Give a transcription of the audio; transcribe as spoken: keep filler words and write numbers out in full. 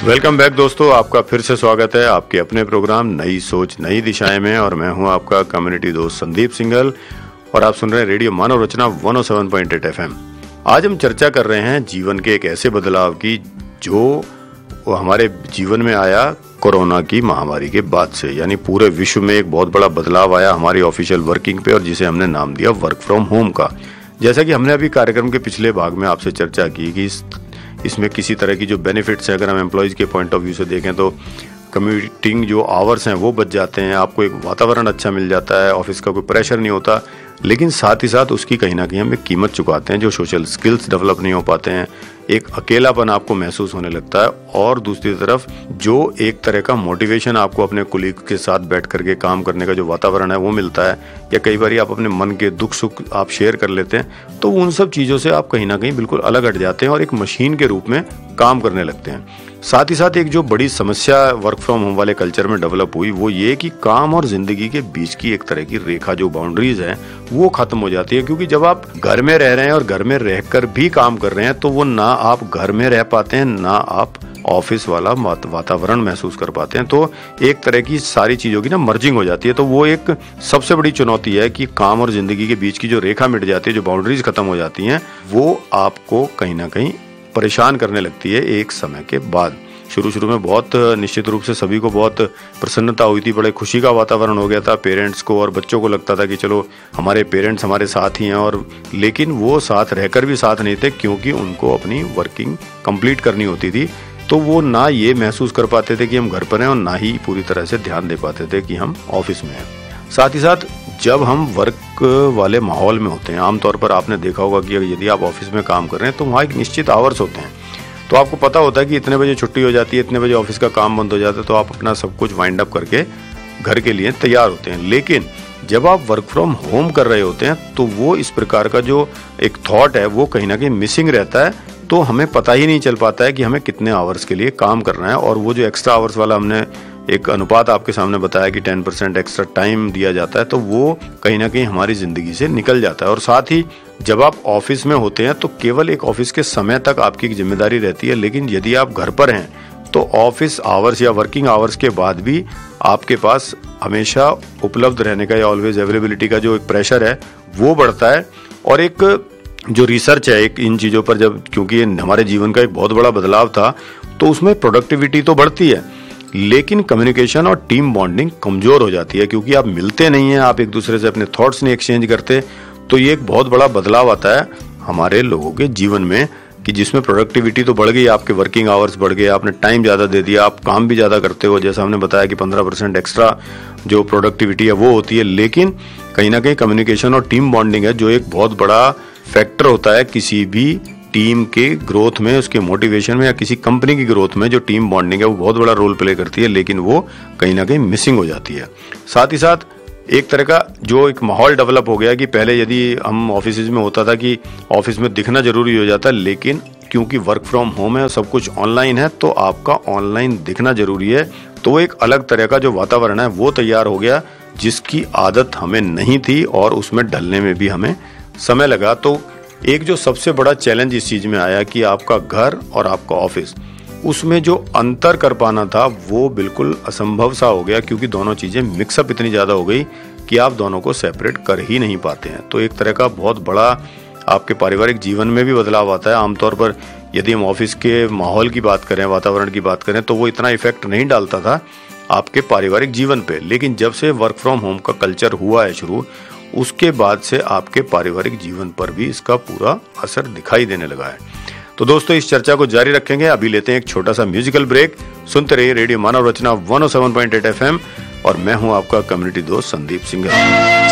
Welcome back दोस्तों, आपका फिर से स्वागत है आपके अपने प्रोग्राम नई सोच नई दिशाएं में। और मैं हूं आपका कम्युनिटी दोस्त संदीप सिंघल और आप सुन रहे हैं रेडियो मानव रचना एक सौ सात पॉइंट आठ एफएम। आज हम चर्चा कर रहे हैं जीवन के एक ऐसे बदलाव की जो वो हमारे जीवन में आया कोरोना की महामारी के बाद से, यानी पूरे विश्व में एक बहुत बड़ा बदलाव आया हमारी ऑफिशियल वर्किंग पे, और जिसे हमने नाम दिया वर्क फ्रॉम होम का। जैसा कि हमने अभी कार्यक्रम के पिछले भाग में आपसे चर्चा की कि इस इसमें किसी तरह की जो बेनिफिट्स है, अगर हम एम्प्लॉयज़ के पॉइंट ऑफ व्यू से देखें तो कम्यूटिंग जो आवर्स हैं वो बच जाते हैं, आपको एक वातावरण अच्छा मिल जाता है, ऑफिस का कोई प्रेशर नहीं होता। लेकिन साथ ही साथ उसकी कहीं ना कहीं हम एक कीमत चुकाते हैं, जो सोशल स्किल्स डेवलप नहीं हो पाते हैं, एक अकेलापन आपको महसूस होने लगता है, और दूसरी तरफ जो एक तरह का मोटिवेशन आपको अपने कोलीग के साथ बैठ करके काम करने का जो वातावरण है वो मिलता है, या कई बार आप अपने मन के दुख सुख आप शेयर कर लेते हैं, तो उन सब चीज़ों से आप कहीं ना कहीं बिल्कुल अलग हट जाते हैं और एक मशीन के रूप में काम करने लगते हैं। साथ ही साथ एक जो बड़ी समस्या वर्क फ्रॉम होम वाले कल्चर में डेवलप हुई वो ये कि काम और जिंदगी के बीच की एक तरह की रेखा, जो बाउंड्रीज है, वो खत्म हो जाती है। क्योंकि जब आप घर में रह रहे हैं और घर में रहकर भी काम कर रहे हैं, तो वो ना आप घर में रह पाते हैं, ना आप ऑफिस वाला वातावरण महसूस कर पाते हैं। तो एक तरह की सारी चीजों की ना मर्जिंग हो जाती है। तो वो एक सबसे बड़ी चुनौती है कि काम और जिंदगी के बीच की जो रेखा मिट जाती है, जो बाउंड्रीज खत्म हो जाती हैं, वो आपको कहीं ना कहीं परेशान करने लगती है एक समय के बाद। शुरू शुरू में बहुत निश्चित रूप से सभी को बहुत प्रसन्नता हुई थी, बड़े खुशी का वातावरण हो गया था। पेरेंट्स को और बच्चों को लगता था कि चलो हमारे पेरेंट्स हमारे साथ ही हैं, और लेकिन वो साथ रहकर भी साथ नहीं थे, क्योंकि उनको अपनी वर्किंग कंप्लीट करनी होती थी। तो वो ना ये महसूस कर पाते थे कि हम घर पर हैं, और ना ही पूरी तरह से ध्यान दे पाते थे कि हम ऑफिस में हैं। साथ ही साथ जब हम वर्क वाले माहौल में होते हैं, आमतौर पर आपने देखा होगा कि यदि आप ऑफिस में काम कर रहे हैं तो वहाँ एक निश्चित आवर्स होते हैं, तो आपको पता होता है कि इतने बजे छुट्टी हो जाती है, इतने बजे ऑफिस का काम बंद हो जाता है, तो आप अपना सब कुछ वाइंड अप करके घर के लिए तैयार होते हैं। लेकिन जब आप वर्क फ्रॉम होम कर रहे होते हैं तो वो इस प्रकार का जो एक थॉट है वो कहीं ना कहीं मिसिंग रहता है। तो हमें पता ही नहीं चल पाता है कि हमें कितने आवर्स के लिए काम करना है, और वो जो एक्स्ट्रा आवर्स वाला हमने एक अनुपात आपके सामने बताया कि टेन परसेंट एक्स्ट्रा टाइम दिया जाता है, तो वो कहीं ना कहीं हमारी जिंदगी से निकल जाता है। और साथ ही जब आप ऑफिस में होते हैं तो केवल एक ऑफिस के समय तक आपकी एक जिम्मेदारी रहती है, लेकिन यदि आप घर पर हैं तो ऑफिस आवर्स या वर्किंग आवर्स के बाद भी आपके पास हमेशा उपलब्ध रहने का या ऑलवेज अवेलेबिलिटी का जो एक प्रेशर है वो बढ़ता है। और एक जो रिसर्च है एक इन चीज़ों पर, जब क्योंकि हमारे जीवन का एक बहुत बड़ा बदलाव था, तो उसमें प्रोडक्टिविटी तो बढ़ती है, लेकिन कम्युनिकेशन और टीम बॉन्डिंग कमजोर हो जाती है, क्योंकि आप मिलते नहीं हैं, आप एक दूसरे से अपने थॉट्स नहीं एक्सचेंज करते। तो ये एक बहुत बड़ा बदलाव आता है हमारे लोगों के जीवन में, कि जिसमें प्रोडक्टिविटी तो बढ़ गई, आपके वर्किंग आवर्स बढ़ गए, आपने टाइम ज़्यादा दे दिया, आप काम भी ज़्यादा करते हो, जैसा हमने बताया कि पंद्रह परसेंट एक्स्ट्रा जो प्रोडक्टिविटी है वो होती है। लेकिन कहीं ना कहीं कम्युनिकेशन और टीम बॉन्डिंग है जो एक बहुत बड़ा फैक्टर होता है किसी भी टीम के ग्रोथ में, उसके मोटिवेशन में, या किसी कंपनी की ग्रोथ में। जो टीम बॉन्डिंग है वो बहुत बड़ा रोल प्ले करती है, लेकिन वो कहीं ना कहीं मिसिंग हो जाती है। साथ ही साथ एक तरह का जो एक माहौल डेवलप हो गया कि पहले यदि हम ऑफिस में होता था कि ऑफिस में दिखना जरूरी हो जाता है, लेकिन क्योंकि वर्क फ्रॉम होम है, सब कुछ ऑनलाइन है, तो आपका ऑनलाइन दिखना जरूरी है। तो एक अलग तरह का जो वातावरण है वो तैयार हो गया, जिसकी आदत हमें नहीं थी, और उसमें ढलने में भी हमें समय लगा। तो एक जो सबसे बड़ा चैलेंज इस चीज में आया कि आपका घर और आपका ऑफिस, उसमें जो अंतर कर पाना था वो बिल्कुल असंभव सा हो गया, क्योंकि दोनों चीजें मिक्सअप इतनी ज्यादा हो गई कि आप दोनों को सेपरेट कर ही नहीं पाते हैं। तो एक तरह का बहुत बड़ा आपके पारिवारिक जीवन में भी बदलाव आता है। आमतौर पर यदि हम ऑफिस के माहौल की बात करें, वातावरण की बात करें, तो वो इतना इफेक्ट नहीं डालता था आपके पारिवारिक जीवन पे। लेकिन जब से वर्क फ्रॉम होम का कल्चर हुआ है शुरू, उसके बाद से आपके पारिवारिक जीवन पर भी इसका पूरा असर दिखाई देने लगा है। तो दोस्तों, इस चर्चा को जारी रखेंगे। अभी लेते हैं एक छोटा सा म्यूजिकल ब्रेक। सुनते रहिए रेडियो मानव रचना एक सौ सात पॉइंट आठ एफएम, और मैं हूं आपका कम्युनिटी दोस्त संदीप सिंघल।